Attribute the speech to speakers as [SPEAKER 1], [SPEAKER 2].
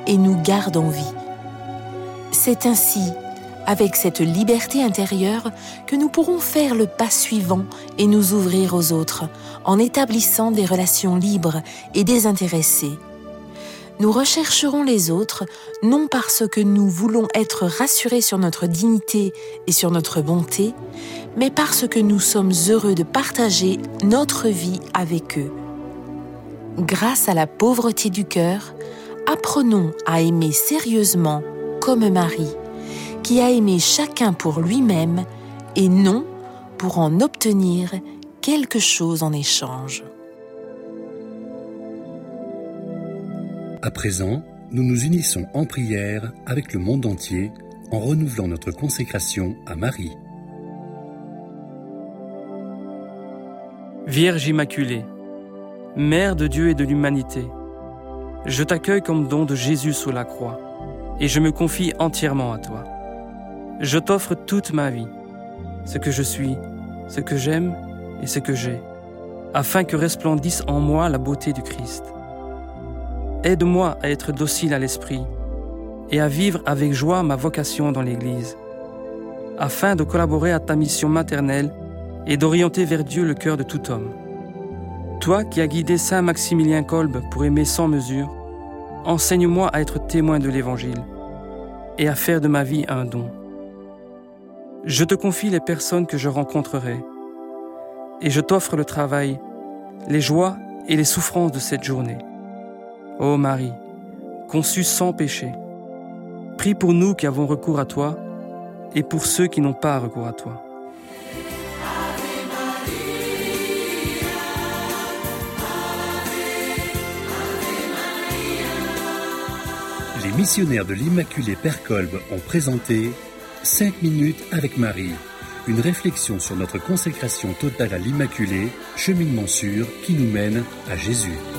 [SPEAKER 1] et nous garde en vie. C'est ainsi, avec cette liberté intérieure, que nous pourrons faire le pas suivant et nous ouvrir aux autres, en établissant des relations libres et désintéressées. Nous rechercherons les autres, non parce que nous voulons être rassurés sur notre dignité et sur notre bonté, mais parce que nous sommes heureux de partager notre vie avec eux. Grâce à la pauvreté du cœur, apprenons à aimer sérieusement comme Marie, qui a aimé chacun pour lui-même et non pour en obtenir quelque chose en échange.
[SPEAKER 2] À présent, nous nous unissons en prière avec le monde entier en renouvelant notre consécration à Marie.
[SPEAKER 3] Vierge Immaculée, Mère de Dieu et de l'humanité, je t'accueille comme don de Jésus sous la croix et je me confie entièrement à toi. Je t'offre toute ma vie, ce que je suis, ce que j'aime et ce que j'ai, afin que resplendisse en moi la beauté du Christ. Aide-moi à être docile à l'esprit et à vivre avec joie ma vocation dans l'Église, afin de collaborer à ta mission maternelle et d'orienter vers Dieu le cœur de tout homme. Toi qui as guidé Saint Maximilien Kolbe pour aimer sans mesure, enseigne-moi à être témoin de l'Évangile et à faire de ma vie un don. Je te confie les personnes que je rencontrerai et je t'offre le travail, les joies et les souffrances de cette journée. Ô Marie, conçue sans péché, prie pour nous qui avons recours à toi et pour ceux qui n'ont pas recours à toi.
[SPEAKER 2] Les missionnaires de l'Immaculée Père Kolbe ont présenté 5 minutes avec Marie, une réflexion sur notre consécration totale à l'Immaculée, cheminement sûr qui nous mène à Jésus.